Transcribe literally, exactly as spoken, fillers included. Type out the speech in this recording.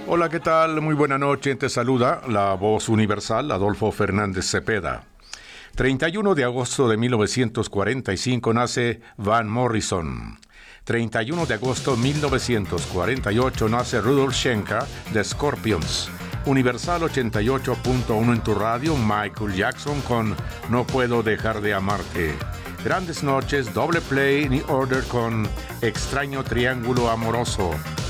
Hola, ¿qué tal? Muy buena noche. Te saluda la voz universal, Adolfo Fernández Cepeda. treinta y uno de agosto de mil novecientos cuarenta y cinco nace Van Morrison. treinta y uno de agosto de mil novecientos cuarenta y ocho nace Rudolf Schenker de Scorpions. Universal ochenta y ocho punto uno en tu radio, Michael Jackson con No puedo dejar de amarte. Grandes noches, doble play, New Order con Extraño Triángulo Amoroso.